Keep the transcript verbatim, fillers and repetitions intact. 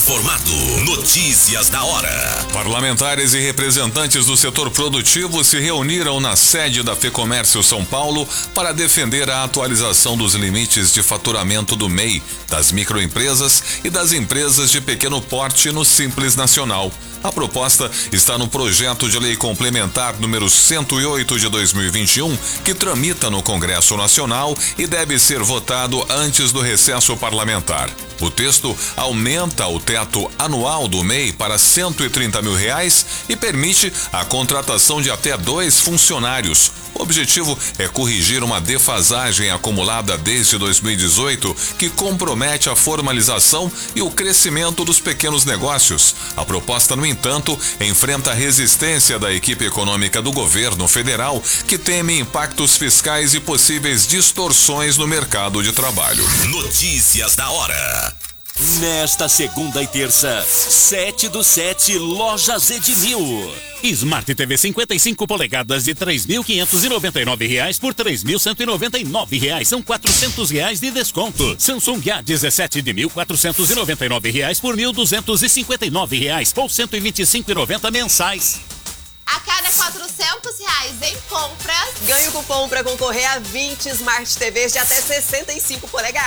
informado. Notícias da hora. Parlamentares e representantes do setor produtivo se reuniram na sede da FEComércio São Paulo para defender a atualização dos limites de faturamento do M E I, das microempresas e das empresas de pequeno porte no Simples Nacional. A proposta está no projeto de lei complementar número cento e oito de dois mil e vinte e um, que tramita no Congresso Nacional e deve ser votado antes do recesso parlamentar. O texto aumenta o teto anual do M E I para cento e trinta mil reais e permite a contratação de até dois funcionários. O objetivo é corrigir uma defasagem acumulada desde dois mil e dezoito que compromete a formalização e o crescimento dos pequenos negócios. A proposta, no entanto, enfrenta a resistência da equipe econômica do governo federal, que teme impactos fiscais e possíveis distorções no mercado de trabalho. Notícias da hora. Nesta segunda e terça, sete do sete, Lojas Edmil. Smart T V cinquenta e cinco polegadas de três mil quinhentos e noventa e nove reais por três mil cento e noventa e nove reais. São quatrocentos reais de desconto. Samsung A dezessete de mil quatrocentos e noventa e nove reais por mil duzentos e cinquenta e nove reais ou cento e vinte e cinco reais e noventa centavos mensais. A cada quatrocentos reais em compras, ganhe o cupom para concorrer a vinte Smart T Vs de até sessenta e cinco polegadas.